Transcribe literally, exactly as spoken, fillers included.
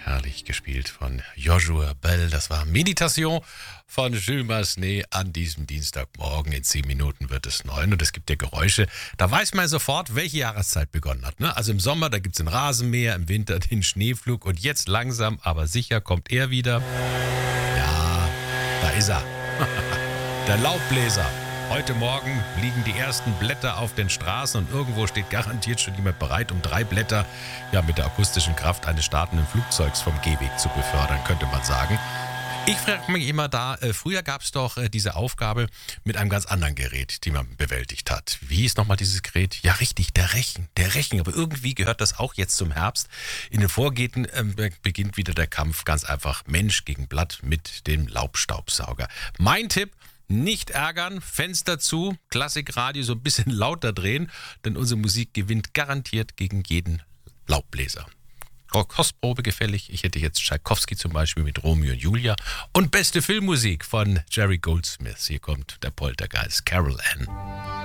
herrlich gespielt von Joshua Bell. Das war Meditation von Jules Massenet an diesem Dienstagmorgen. In zehn Minuten wird es neun und es gibt ja Geräusche. Da weiß man sofort, welche Jahreszeit begonnen hat. Ne? Also im Sommer, da gibt es den Rasenmäher, im Winter den Schneeflug und jetzt langsam, aber sicher kommt er wieder. Ja, da ist er. Der Laubbläser. Heute Morgen liegen die ersten Blätter auf den Straßen und irgendwo steht garantiert schon jemand bereit, um drei Blätter ja, mit der akustischen Kraft eines startenden Flugzeugs vom Gehweg zu befördern, könnte man sagen. Ich frage mich immer da, äh, früher gab es doch äh, diese Aufgabe mit einem ganz anderen Gerät, die man bewältigt hat. Wie hieß nochmal dieses Gerät? Ja richtig, der Rechen, der Rechen. Aber irgendwie gehört das auch jetzt zum Herbst. In den Vorgärten äh, beginnt wieder der Kampf, ganz einfach Mensch gegen Blatt mit dem Laubstaubsauger. Mein Tipp: Nicht ärgern, Fenster zu, Klassikradio so ein bisschen lauter drehen, denn unsere Musik gewinnt garantiert gegen jeden Laubbläser. Kostprobe gefällig. Ich hätte jetzt Tschaikowski zum Beispiel mit Romeo und Julia und beste Filmmusik von Jerry Goldsmith. Hier kommt der Poltergeist, Carol Ann.